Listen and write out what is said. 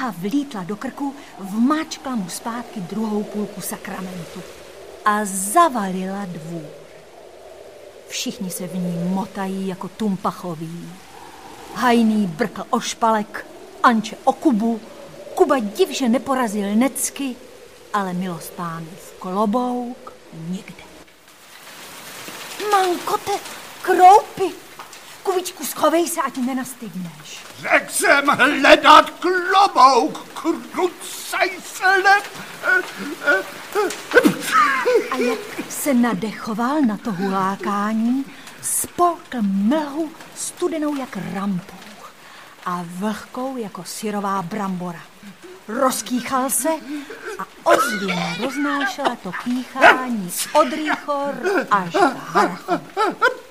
noha vlítla do krku, vmáčkla mu zpátky druhou půlku sakramentu a zavalila dvůr. Všichni se v ní motají jako tumpachoví. Hajný brkl o špalek, Anče o Kubu, Kuba div, že neporazil Necky, ale milost pánův klobouk nikde. Mankote, kroupy, Kubičku, schovej se, ať nenastydneš. Řekl jsem hledat klobouk, krucej se A jak se nadechoval na to hulákání, spolkl mlhu studenou jak rampouch a vlhkou jako syrová brambora. Rozkýchal se a ozvěna roznášela to píchání od Rýchor až k Harrachům.